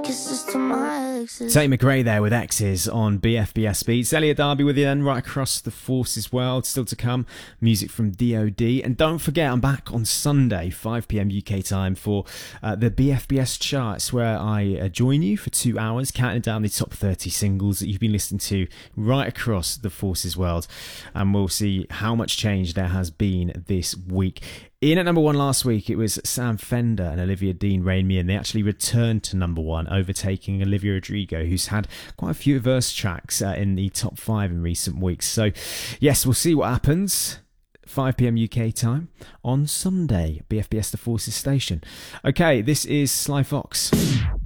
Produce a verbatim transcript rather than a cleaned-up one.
kisses to my exes. Tate McRae there with X's on B F B S Beats. Elliot Darby with you then, right across the Forces world. Still to come, music from D O D. And don't forget, I'm back on Sunday, five p.m. U K time, for uh, the B F B S charts, where I uh, join you for two hours, counting down the top thirty singles that you've been listening to right across the Forces world. And we'll see how much change there has been this week. In at number one last week, it was Sam Fender and Olivia Dean, Rain Me In. They actually returned to number one, overtaking Olivia Rodrigo, who's had quite a few verse tracks uh, in the top five in recent weeks. So, yes, we'll see what happens. five p.m. U K time on Sunday, B F B S The Forces station. Okay, this is Sly Fox.